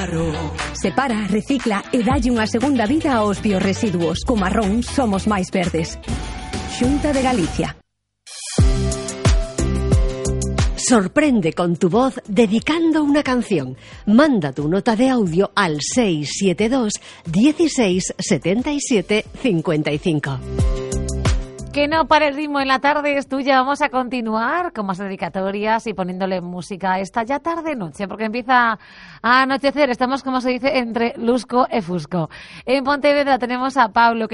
barro. Separa, recicla e dalle unha segunda vida aos biorresiduos. Co marrón somos máis verdes. Xunta de Galicia. Sorprende con tu voz dedicando una canción. Manda tu nota de audio al 672 16 77 55. Que no pare el ritmo en la tarde es tuya. Vamos a continuar con más dedicatorias y poniéndole música a esta ya tarde-noche, porque empieza a anochecer. Estamos, como se dice, entre lusco e fusco. En Pontevedra tenemos a Pablo, que